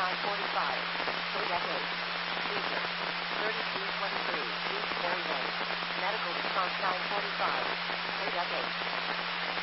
945. Kodak 8. Caesar. 3323. East Berry Lane. Medical response 945. Kodak 8.